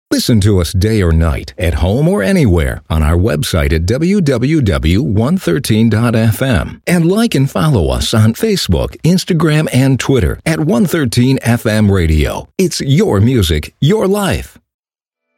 Listen to us day or night, at home or anywhere, on our website at www.113.fm. And like and follow us on Facebook, Instagram, and Twitter at 113FM Radio. It's your music, your life.